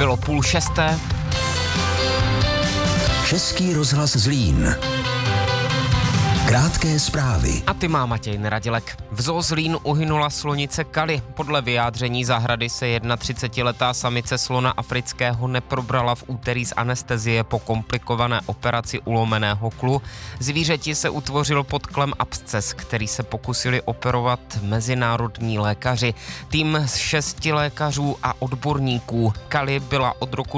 Bylo 5:30. Český rozhlas Zlín. Krátké zprávy. A ty má Matěj Neradilek. V zoo Zlín uhynula slonice Kali. Podle vyjádření zahrady se 31letá samice slona afrického neprobrala v úterý z anestezie po komplikované operaci ulomeného klu. Zvířeti se utvořil pod klem absces, který se pokusili operovat mezinárodní lékaři. Tým z 6 lékařů a odborníků. Kali byla od roku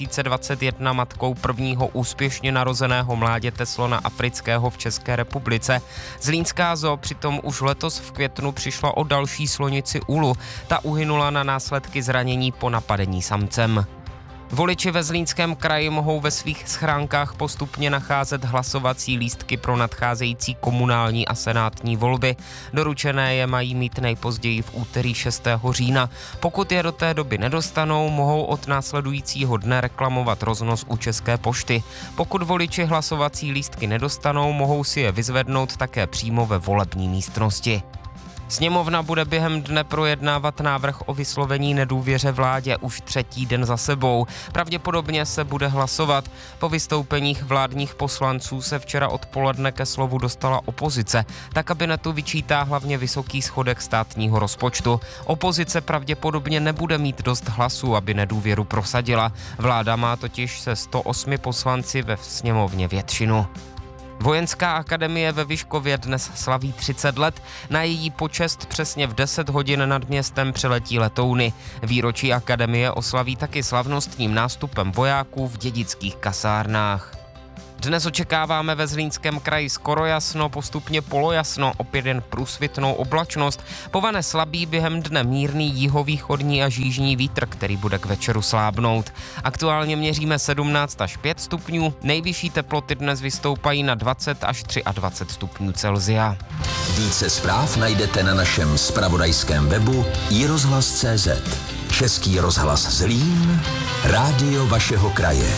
2021 matkou prvního úspěšně narozeného mláděte slona afrického v České republice. Zlínská zoo přitom už letos v květnu přišla o další slonici Ulu. Ta uhynula na následky zranění po napadení samcem. Voliči ve Zlínském kraji mohou ve svých schránkách postupně nacházet hlasovací lístky pro nadcházející komunální a senátní volby. Doručené je mají mít nejpozději v úterý 6. října. Pokud je do té doby nedostanou, mohou od následujícího dne reklamovat roznos u České pošty. Pokud voliči hlasovací lístky nedostanou, mohou si je vyzvednout také přímo ve volební místnosti. Sněmovna bude během dne projednávat návrh o vyslovení nedůvěře vládě už 3. den za sebou. Pravděpodobně se bude hlasovat. Po vystoupeních vládních poslanců se včera odpoledne ke slovu dostala opozice. Ta kabinetu vyčítá hlavně vysoký schodek státního rozpočtu. Opozice pravděpodobně nebude mít dost hlasů, aby nedůvěru prosadila. Vláda má totiž se 108 poslanci ve sněmovně většinu. Vojenská akademie ve Vyškově dnes slaví 30 let. Na její počest přesně v 10 hodin nad městem přiletí letouny. Výročí akademie oslaví taky slavnostním nástupem vojáků v dědických kasárnách. Dnes očekáváme ve Zlínském kraji skoro jasno, postupně polojasno, opět jen průsvitnou oblačnost. Povane slabý, během dne mírný jihovýchodní a jižní vítr, který bude k večeru slábnout. Aktuálně měříme 17 až 5 stupňů, nejvyšší teploty dnes vystoupají na 20 až 23 stupňů Celsia. Více zpráv najdete na našem zpravodajském webu iRozhlas.cz. Český rozhlas Zlín, rádio vašeho kraje.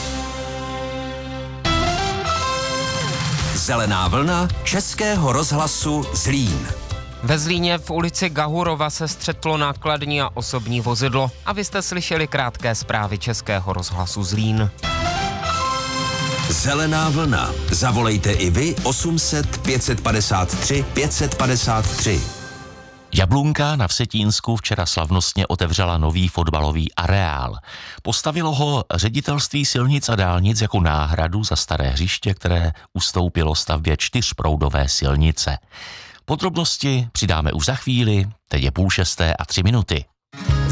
Zelená vlna Českého rozhlasu Zlín. Ve Zlíně v ulici Gahurova se střetlo nákladní a osobní vozidlo a vy jste slyšeli krátké zprávy Českého rozhlasu Zlín. Zelená vlna. Zavolejte i vy 800 553 553. Jablunka na Vsetínsku včera slavnostně otevřela nový fotbalový areál. Postavilo ho Ředitelství silnic a dálnic jako náhradu za staré hřiště, které ustoupilo stavbě 4proudové silnice. Podrobnosti přidáme už za chvíli, teď je 5:30 a 3 minuty.